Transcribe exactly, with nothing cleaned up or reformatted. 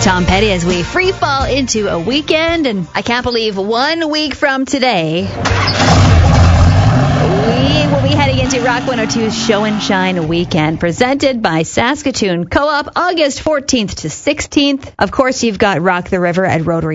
Tom Petty as we free fall into a weekend, and I can't believe one week from today, we will be heading into Rock one oh two's Show and Shine weekend, presented by Saskatoon Co-op, August fourteenth to sixteenth. Of course, you've got Rock the River at Rotary